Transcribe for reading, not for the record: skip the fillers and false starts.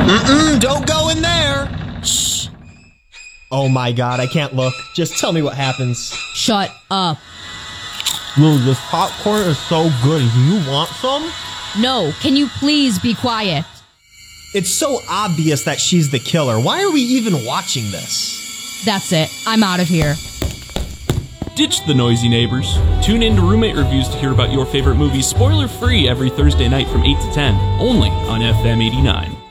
Don't go in there. Shh. Oh my god, I can't look. Just tell me what happens. Shut up. Lou, this popcorn is so good. Do you want some? No, can you please be quiet? It's so obvious that she's the killer. Why are we even watching this? That's it. I'm out of here. Ditch the noisy neighbors. Tune in to Roommate Reviews to hear about your favorite movies spoiler-free every Thursday night from 8 to 10, only on FM 89.